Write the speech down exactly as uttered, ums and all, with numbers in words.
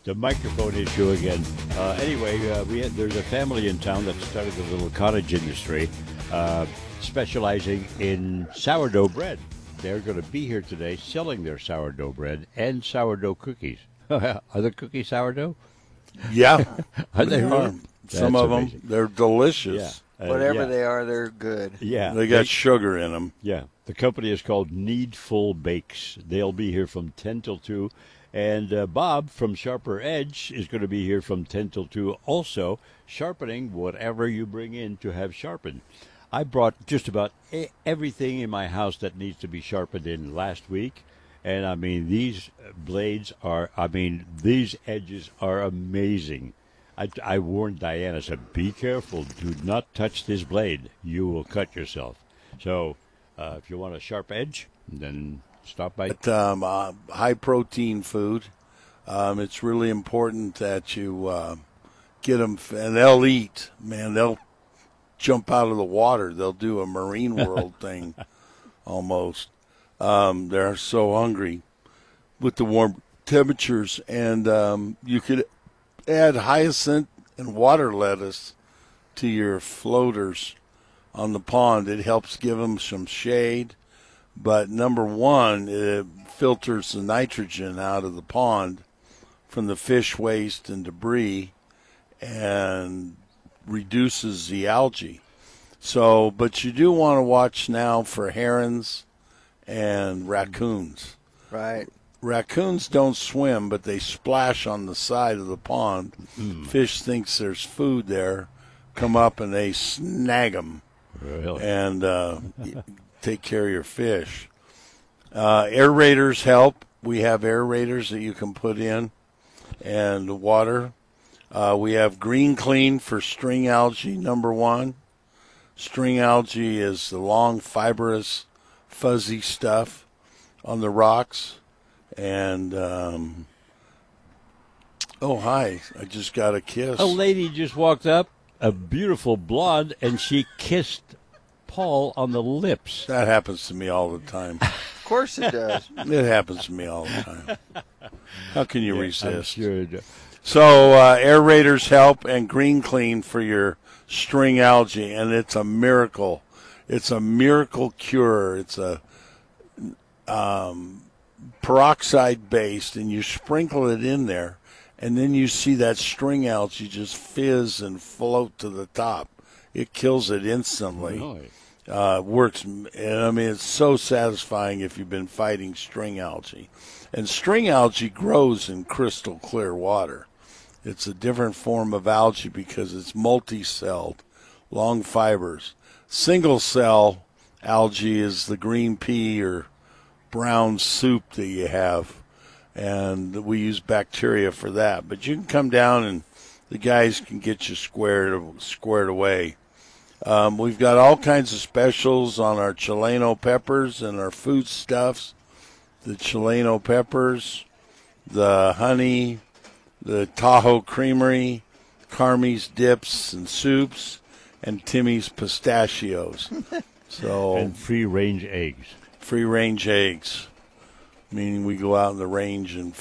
the microphone issue again. Uh, anyway, uh, we had, there's a family in town that started a little cottage industry uh, specializing in sourdough bread. They're going to be here today selling their sourdough bread and sourdough cookies. Are the cookies sourdough? Yeah. Are they really? Some That's of them, amazing. they're delicious. Yeah. Uh, Whatever yeah. they are, they're good. Yeah. They got They- sugar in them. Yeah, the company is called Needful Bakes. They'll be here from ten till two. And uh, Bob from Sharper Edge is going to be here from ten till two, also sharpening whatever you bring in to have sharpened. I brought just about e- everything in my house that needs to be sharpened in last week. And, I mean, these blades are, I mean, these edges are amazing. I, I warned Diana, I said, be careful. Do not touch this blade. You will cut yourself. So uh, if you want a sharp edge, then stop by. But, um, uh, high-protein food. Um, it's really important that you uh, get them, and they'll eat. Man, they'll jump out of the water. They'll do a Marine World thing almost. Um, they're so hungry with the warm temperatures. And um, you could add hyacinth and water lettuce to your floaters on the pond. It helps give them some shade. But number one, it filters the nitrogen out of the pond from the fish waste and debris and reduces the algae. So, but you do want to watch now for herons and raccoons. Right. Raccoons don't swim, but they splash on the side of the pond. Mm. Fish thinks there's food there, come up and they snag them Really? and uh, take care of your fish. Uh, aerators help. We have aerators that you can put in and water. Uh, we have Green Clean for string algae, number one. String algae is the long, fibrous, fuzzy stuff on the rocks. And, um, oh, hi. I just got a kiss. A lady just walked up, a beautiful blonde, and she kissed Paul on the lips. That happens to me all the time. Of course it does. It happens to me all the time. How can you I'm resist? sure it- So uh, aerators help, and Green Clean for your string algae, and it's a miracle. It's a miracle cure. It's a um, peroxide based, and you sprinkle it in there, and then you see that string algae just fizz and float to the top. It kills it instantly. Really? Uh, works, and I mean, it's so satisfying if you've been fighting string algae. And string algae grows in crystal clear water. It's a different form of algae because it's multi-celled, long fibers. Single-cell algae is the green pea or brown soup that you have, and we use bacteria for that. But you can come down and the guys can get you squared squared away. Um, we've got all kinds of specials on our Chileno peppers and our foodstuffs. The Chileno peppers, the honey, the Tahoe Creamery, Carmi's dips and soups, and Timmy's pistachios. So And free-range eggs. free-range eggs, meaning we go out in the range and